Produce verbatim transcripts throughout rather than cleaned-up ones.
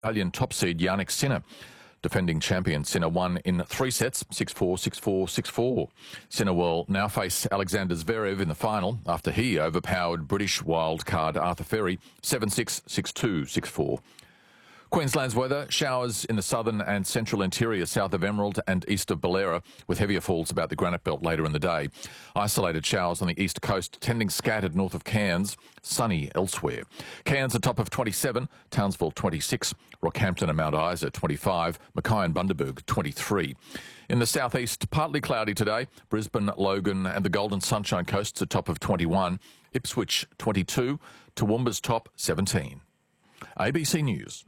Australian top seed Yannick Sinner. Defending champion Sinner won in three sets, six four, six four, six four. Sinner will now face Alexander Zverev in the final after he overpowered British wildcard Arthur Ferry seven six, six two, six four. Queensland's weather, showers in the southern and central interior south of Emerald and east of Ballera, with heavier falls about the Granite Belt later in the day. Isolated showers on the east coast, tending scattered north of Cairns, sunny elsewhere. Cairns a top of twenty-seven, Townsville twenty-six, Rockhampton and Mount Isa twenty-five, Mackay and Bundaberg twenty-three. In the southeast, partly cloudy today, Brisbane, Logan and the Golden Sunshine Coasts a top of twenty-one, Ipswich twenty-two, Toowoomba's top seventeen. A B C News.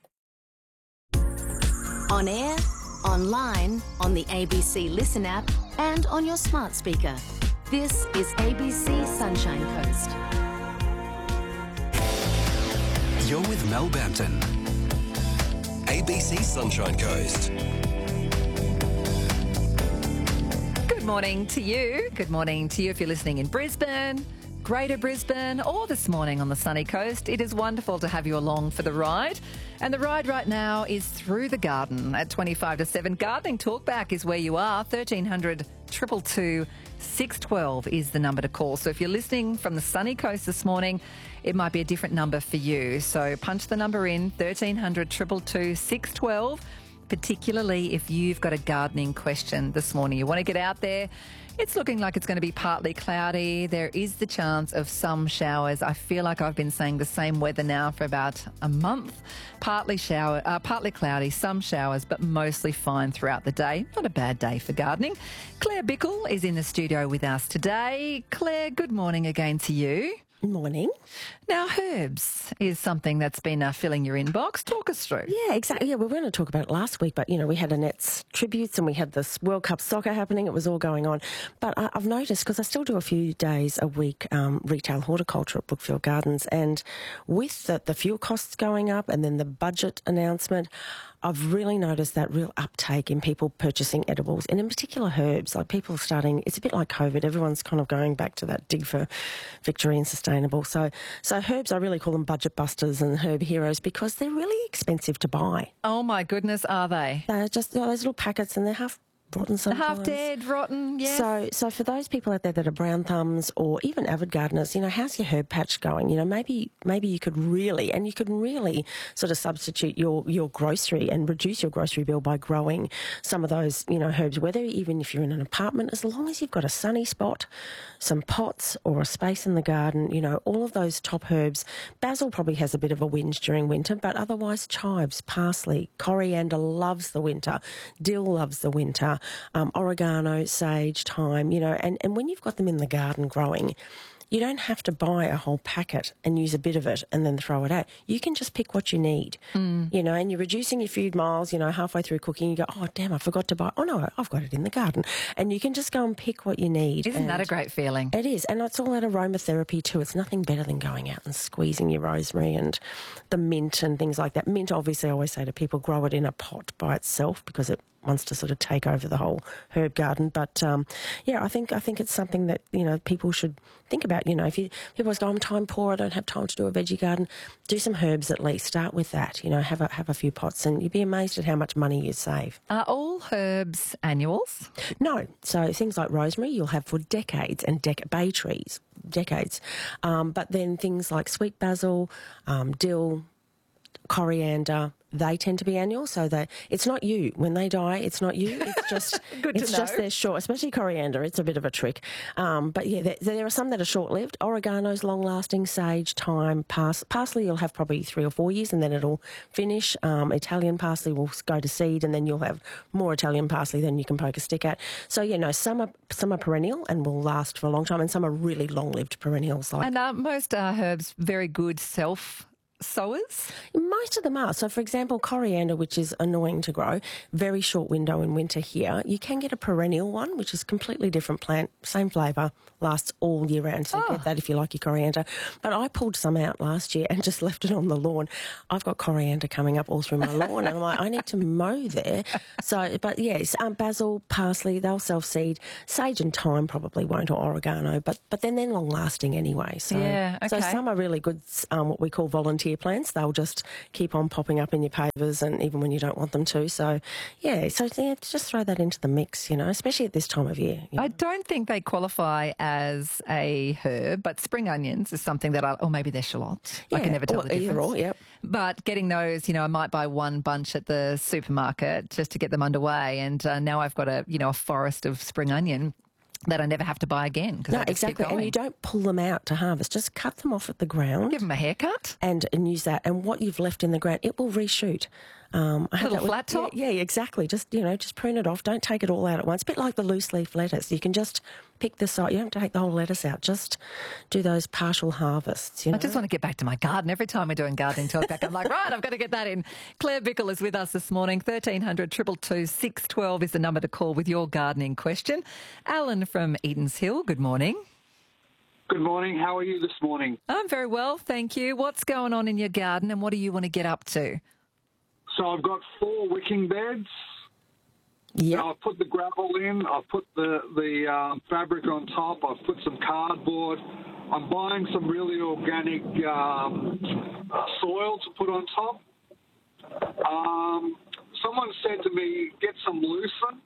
On air, online, on the A B C Listen app and on your smart speaker. This is A B C Sunshine Coast. You're with Mel Bampton. A B C Sunshine Coast. Good morning to you. Good morning to you if you're listening in Brisbane, Greater Brisbane, or this morning on the sunny coast. It is wonderful to have you along for the ride. And the ride right now is through the garden at twenty-five to seven. Gardening Talkback is where you are. thirteen hundred, two two two, six one two is the number to call. So if you're listening from the sunny coast this morning, it might be a different number for you. So punch the number in, thirteen hundred, two two two, six one two, particularly if you've got a gardening question this morning. You want to get out there. It's looking like it's going to be partly cloudy. There is the chance of some showers. I feel like I've been saying the same weather now for about a month. Partly shower, uh, partly cloudy, some showers, but mostly fine throughout the day. Not a bad day for gardening. Claire Bickle is in the studio with us today. Claire, good morning again to you. Morning. Now, herbs is something that's been uh, filling your inbox. Talk us through. Yeah, exactly. Yeah, we were going to talk about it last week, but, you know, we had Annette's tributes and we had this World Cup soccer happening. It was all going on. But I, I've noticed, because I still do a few days a week um, retail horticulture at Brookfield Gardens, and with the, the fuel costs going up and then the budget announcement, I've really noticed that real uptake in people purchasing edibles, and in particular herbs. Like, people are starting, it's a bit like COVID, everyone's kind of going back to that dig for victory and sustainable. So so herbs, I really call them budget busters and herb heroes, because they're really expensive to buy. Oh my goodness, are they? They're just, you know, those little packets, and they're half rotten sometimes. Half dead, rotten, yes. So, so for those people out there that are brown thumbs or even avid gardeners, you know, how's your herb patch going? You know, maybe maybe you could really, and you could really sort of substitute your, your grocery and reduce your grocery bill by growing some of those, you know, herbs, whether even if you're in an apartment, as long as you've got a sunny spot, some pots or a space in the garden, you know, all of those top herbs. Basil probably has a bit of a whinge during winter, but otherwise chives, parsley, coriander loves the winter, dill loves the winter. Um, oregano, sage, thyme, you know, and, and when you've got them in the garden growing, you don't have to buy a whole packet and use a bit of it and then throw it out. You can just pick what you need, mm. you know, and you're reducing your food miles, you know, halfway through cooking, you go, oh, damn, I forgot to buy. Oh, no, I've got it in the garden. And you can just go and pick what you need. Isn't that a great feeling? It is. And it's all that aromatherapy too. It's nothing better than going out and squeezing your rosemary and the mint and things like that. Mint, obviously, I always say to people, grow it in a pot by itself, because it wants to sort of take over the whole herb garden. But um, yeah, I think I think it's something that, you know, people should think about. You know, if you people always go, I'm time poor, I don't have time to do a veggie garden. Do some herbs at least. Start with that. You know, have a have a few pots, and you'd be amazed at how much money you save. Are all herbs annuals? No. So things like rosemary you'll have for decades, and dec- bay trees decades. Um, but then things like sweet basil, um, dill, coriander, they tend to be annual, so they it's not you. When they die, it's not you. It's just Good to it's know. just their short, especially coriander. It's a bit of a trick. Um, but yeah, there, there are some that are short-lived. Oregano's long-lasting, sage, thyme, pars- parsley you'll have probably three or four years and then it'll finish. Um, Italian parsley will go to seed and then you'll have more Italian parsley than you can poke a stick at. So, you know, some are, some are perennial and will last for a long time, and some are really long-lived perennials. Like, And uh, most uh, herbs very good self sowers? Most of them are. So, for example, coriander, which is annoying to grow, very short window in winter here. You can get a perennial one, which is completely different plant, same flavour, lasts all year round. So oh. you get that if you like your coriander. But I pulled some out last year and just left it on the lawn. I've got coriander coming up all through my lawn, and I'm like, I need to mow there. So, but yes, um, basil, parsley, they'll self-seed. Sage and thyme probably won't, or oregano, but but then they're long-lasting anyway. So, yeah, okay. So some are really good, um, what we call volunteer tier plants. They'll just keep on popping up in your pavers, and even when you don't want them to. So, yeah, so yeah, just throw that into the mix, you know, especially at this time of year. You know. I don't think they qualify as a herb, but spring onions is something that I, or maybe they're shallots. I Yeah, can never tell or the difference. either or, yep. But getting those, you know, I might buy one bunch at the supermarket just to get them underway, and uh, now I've got a, you know, a forest of spring onion that I never have to buy again. Because No, I just keep exactly. And going. you don't pull them out to harvest. Just cut them off at the ground. Give them a haircut. and, and use that. And what you've left in the ground, it will reshoot. Um, I had Little that with- flat top? Yeah, yeah, exactly. Just, you know, just prune it off. Don't take it all out at once. A bit like the loose leaf lettuce. You can just pick the side. You don't have to take the whole lettuce out. Just do those partial harvests. You know? I just want to get back to my garden. Every time we're doing gardening talk back, I'm like, right, I've got to get that in. Claire Bickle is with us this morning. thirteen hundred, two two two, six one two is the number to call with your gardening question. Alan from Edens Hill, good morning. Good morning. How are you this morning? I'm very well, thank you. What's going on in your garden and what do you want to get up to? So I've got four wicking beds. Yeah. I've put the gravel in. I've put the, the um, fabric on top. I've put some cardboard. I'm buying some really organic um, uh, soil to put on top. Um, someone said to me, get some lucerne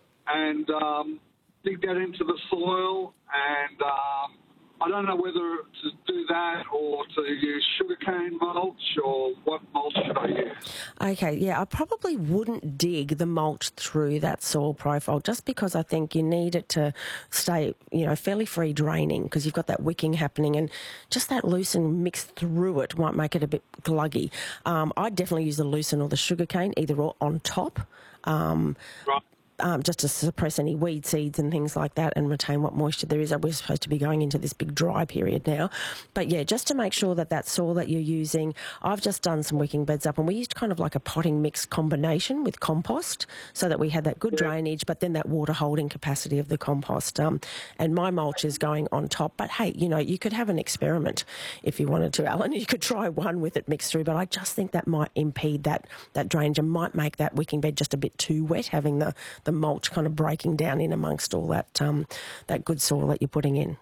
and um, dig that into the soil. And um, I don't know whether to do that or to use sugarcane mulch or what mulch should I use? Okay, yeah, I probably wouldn't dig the mulch through that soil profile just because I think you need it to stay, you know, fairly free draining because you've got that wicking happening and just that lucerne mixed through it might make it a bit gluggy. Um, I'd definitely use the lucerne or the sugarcane, either or on top. Um, Right. Um, just to suppress any weed seeds and things like that and retain what moisture there is. We're supposed to be going into this big dry period now. But, yeah, just to make sure that that soil that you're using, I've just done some wicking beds up and we used kind of like a potting mix combination with compost so that we had that good drainage but then that water holding capacity of the compost. Um, and my mulch is going on top. But, hey, you know, you could have an experiment if you wanted to, Alan. You could try one with it mixed through, but I just think that might impede that, that drainage and might make that wicking bed just a bit too wet, having the the mulch kind of breaking down in amongst all that um, that good soil that you're putting in.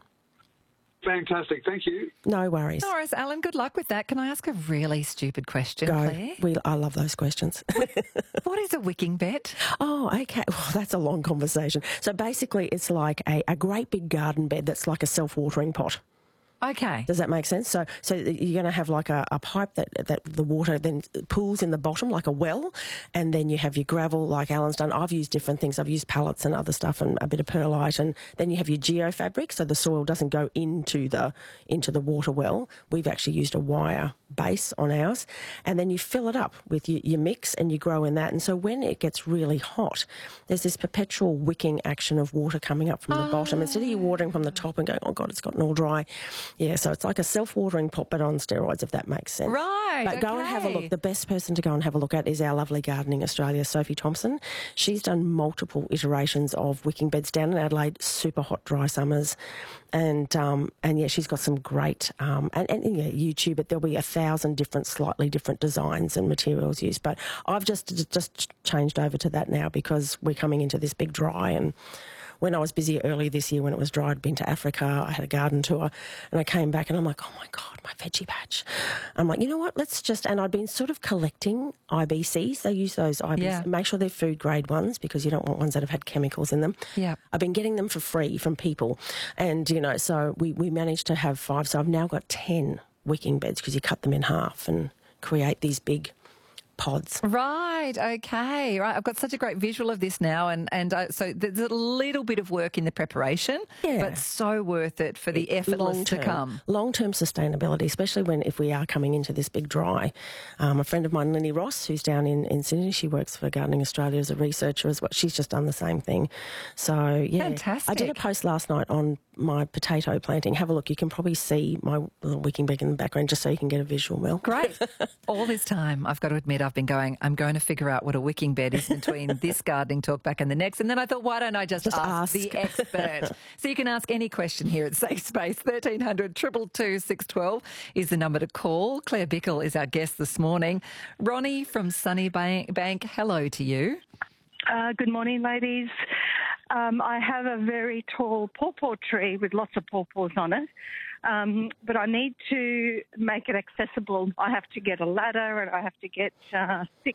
Fantastic. Thank you. No worries. No worries, Alan, good luck with that. Can I ask a really stupid question, Go. Claire? We, I love those questions. What is a wicking bed? Oh, okay. Well, that's a long conversation. So basically it's like a, a great big garden bed that's like a self-watering pot. Okay. Does that make sense? So, so you're going to have like a, a pipe that, that the water then pools in the bottom like a well, and then you have your gravel like Alan's done. I've used different things. I've used pallets and other stuff and a bit of perlite, and then you have your geofabric, so the soil doesn't go into the into the water well. We've actually used a wire base on ours, and then you fill it up with your, your mix and you grow in that. And so when it gets really hot, there's this perpetual wicking action of water coming up from the bottom. Instead of you watering from the top and going, oh God, it's gotten all dry. Yeah, so it's like a self-watering pot, but on steroids, if that makes sense. Right, But go and have a okay. look. The best person to go and have a look at is our lovely Gardening Australia, Sophie Thompson. She's done multiple iterations of wicking beds down in Adelaide, super hot, dry summers. And, um, and yeah, she's got some great, um, and, and yeah, YouTube, but there'll be a thousand different, slightly different designs and materials used. But I've just just changed over to that now because we're coming into this big dry. And when I was busy earlier this year when it was dry, I'd been to Africa, I had a garden tour, and I came back and I'm like, oh my God, my veggie patch. I'm like, you know what, let's just, and I'd been sort of collecting I B Cs. They use those I B Cs. Yeah. Make sure they're food grade ones because you don't want ones that have had chemicals in them. Yeah. I've been getting them for free from people. And, you know, so we, we managed to have five. So I've now got ten wicking beds because you cut them in half and create these big pods. Right, okay, right. I've got such a great visual of this now, and and uh, so there's a little bit of work in the preparation, Yeah. but so worth it for the effortless to come. Long-term sustainability, especially when if we are coming into this big dry. Um, a friend of mine, Lenny Ross, who's down in, in Sydney, she works for Gardening Australia as a researcher as well. She's just done the same thing. So, yeah. Fantastic. I did a post last night on my potato planting. Have a look. You can probably see my little wicking bed in the background just so you can get a visual, Mel. Great. All this time, I've got to admit, I've been going, I'm going to figure out what a wicking bed is between this gardening talk back and the next. And then I thought, why don't I just, Just ask, ask. the expert? So you can ask any question here at Safe Space. thirteen hundred, two two two, six one two is the number to call. Claire Bickle is our guest this morning. Ronnie from Sunnybank, Bank, hello to you. Uh, good morning, ladies. Um, I have a very tall pawpaw tree with lots of pawpaws on it. Um, but I need to make it accessible. I have to get a ladder and I have to get uh, thick